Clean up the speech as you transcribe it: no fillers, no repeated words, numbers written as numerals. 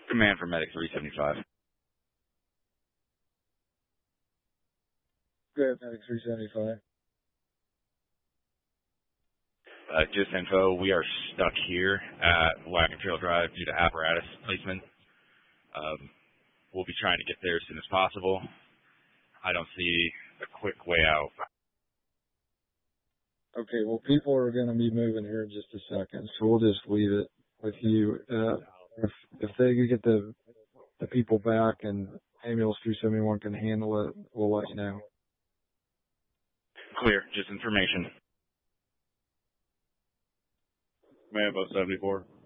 Command for Medic 375. Go ahead, Medic 375. Just info, we are stuck here at Wagon Trail Drive due to apparatus placement. We'll be trying to get there as soon as possible. I don't see a quick way out. Okay, well, people are going to be moving here in just a second, so we'll just leave it with you. If they get the people back and Ambulance 371 can handle it, we'll let you know. Clear, just information. Command Boat 74.